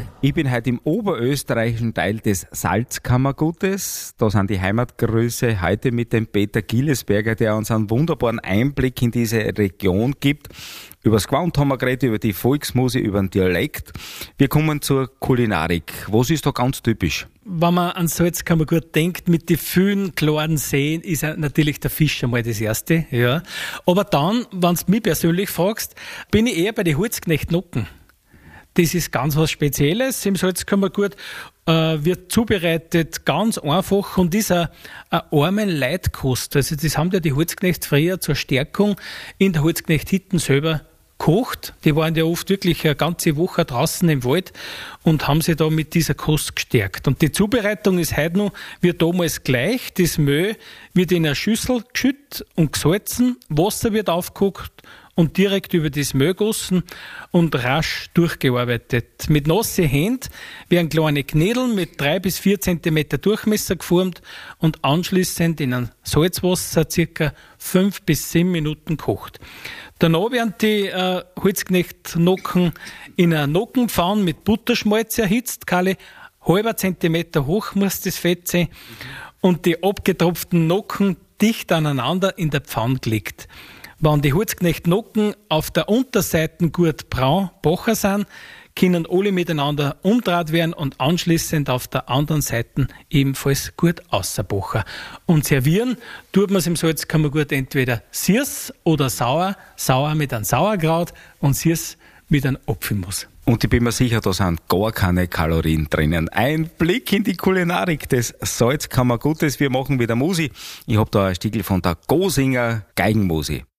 Ich bin heute im oberösterreichischen Teil des Salzkammergutes. Da sind die Heimatgrüße heute mit dem Peter Gillesberger, der uns einen wunderbaren Einblick in diese Region gibt. Über das Gewand haben wir geredet, über die Volksmusik, über den Dialekt. Wir kommen zur Kulinarik. Was ist da ganz typisch? Wenn man an Salzkammergut denkt, mit den vielen klaren Seen, ist natürlich der Fisch einmal das Erste. Ja. Aber dann, wenn du mich persönlich fragst, bin ich eher bei den Holzknecht-Nocken. Das ist ganz was Spezielles. Im Salzkammergut wird zubereitet ganz einfach und ist eine arme Leitkost. Also das haben ja die Holzknechts früher zur Stärkung in der Holzknecht-Hütten selber gekocht. Die waren ja oft wirklich eine ganze Woche draußen im Wald und haben sich da mit dieser Kost gestärkt. Und die Zubereitung ist heute noch wie damals gleich. Das Mehl wird in eine Schüssel geschüttet und gesalzen, Wasser wird aufgekocht und direkt über das Mehl gossen und rasch durchgearbeitet. Mit nassen Händen werden kleine Knädel mit 3 bis 4 Zentimeter Durchmesser geformt und anschließend in ein Salzwasser ca. 5 bis 7 Minuten gekocht. Danach werden die Holzknecht-Nocken in einer Nockenpfanne mit Butterschmalz erhitzt. Keine halber Zentimeter hoch muss das Fett sein. Und die abgetropften Nocken dicht aneinander in der Pfanne gelegt. Wenn die Holzknecht-Nocken auf der Unterseite gut braun bocher sind, können alle miteinander umdreht werden und anschließend auf der anderen Seite ebenfalls gut ausbochen. Und servieren tut man es im Salzkammergut entweder süß oder sauer. Sauer mit einem Sauerkraut und süß mit einem Apfelmus. Und ich bin mir sicher, da sind gar keine Kalorien drinnen. Ein Blick in die Kulinarik des Salzkammergutes. Wir machen wieder Musik. Ich habe da ein Stückel von der Gosinger Geigenmusik.